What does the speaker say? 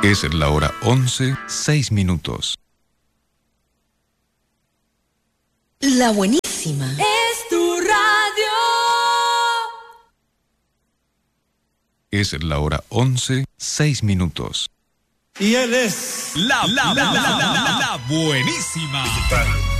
Es la hora 11:06. La buenísima. Es tu radio. Es la hora 11:06. Y él es la buenísima.